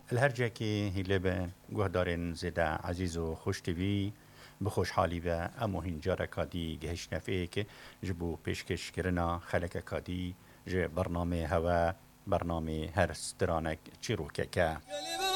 الهرجه که هیله به گهدارن زده عزیز و خوش تبی بخوشحالی و امو هنجار کادی گهش نفعه که جبو پیشکش کرنا خلق کادی ج برنامه هوا برنامه هر سترانک چیروکه که